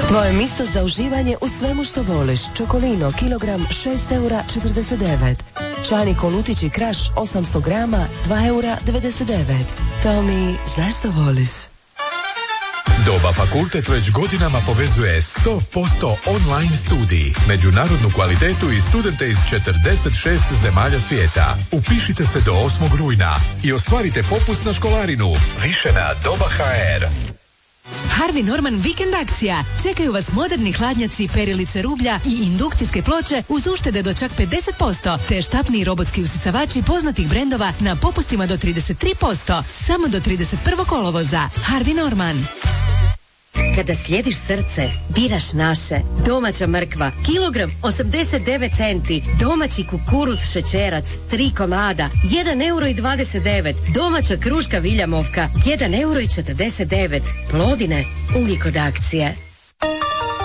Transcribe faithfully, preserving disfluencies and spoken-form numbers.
Tvoje mjesto za uživanje u svemu što voliš. Čokolino, kilogram, šest eura četrdeset devet. Čajni kolutić i kraš, osamsto grama, dva eura devedeset devet. Tommy, znaš što voliš? Doba Fakultet već godinama povezuje sto posto online studij, međunarodnu kvalitetu i studente iz četrdeset šest zemalja svijeta. Upišite se do osmog rujna i ostvarite popust na školarinu. Više na doba ha er. Harvey Norman vikend akcija. Čekaju vas moderni hladnjaci, perilice rublja i indukcijske ploče uz uštede do čak pedeset posto, te štapni i robotski usisavači poznatih brendova na popustima do trideset tri posto. Samo do trideset prvog kolovoza. Harvey Norman. Kada slijediš srce, biraš naše. Domaća mrkva, kilogram osamdeset devet centi. Domaći kukuruz šećerac, tri komada, jedan euro i dvadeset devet. Domaća kruška Viljamovka, jedan euro i četrdeset devet. Plodine, uvijek od akcije.